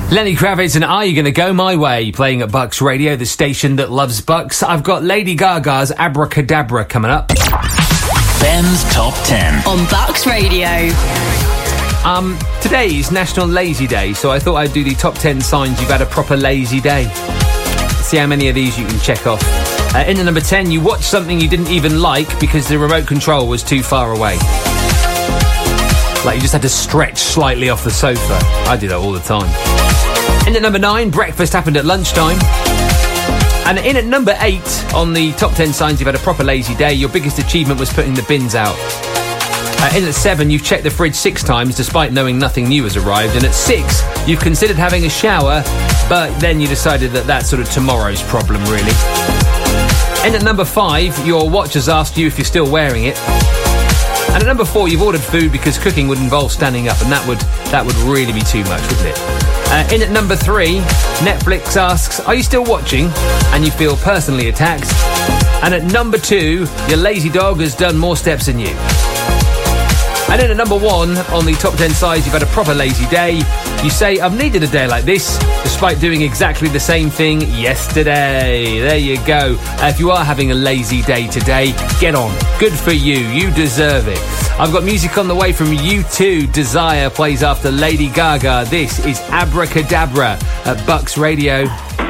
Lenny Kravitz and Are You Gonna Go My Way, playing at Bucks Radio, the station that loves Bucks. I've got Lady Gaga's Abracadabra coming up. Ben's Top 10 on Bucks Radio. Today is National Lazy Day, so I thought I'd do the top 10 signs you've had a proper lazy day. See how many of these you can check off. In at number 10, you watched something you didn't even like because the remote control was too far away. Like you just had to stretch slightly off the sofa. I do that all the time. In at number 9, breakfast happened at lunchtime. And in at number 8, on the top 10 signs you've had a proper lazy day, your biggest achievement was putting the bins out. In at 7, you've checked the fridge 6 times despite knowing nothing new has arrived. And at 6, you've considered having a shower, but then you decided that that's sort of tomorrow's problem, really. In at number 5, your watch has asked you if you're still wearing it. And at number 4, you've ordered food because cooking would involve standing up, and that would really be too much, wouldn't it? In at number 3, Netflix asks, are you still watching? And you feel personally attacked. And at number 2, your lazy dog has done more steps than you. And in at number 1, on the top 10 sides, you've had a proper lazy day. You say, I've needed a day like this, despite doing exactly the same thing yesterday. There you go. If you are having a lazy day today, get on. Good for you. You deserve it. I've got music on the way from U2. Desire plays after Lady Gaga. This is Abracadabra at Bucks Radio.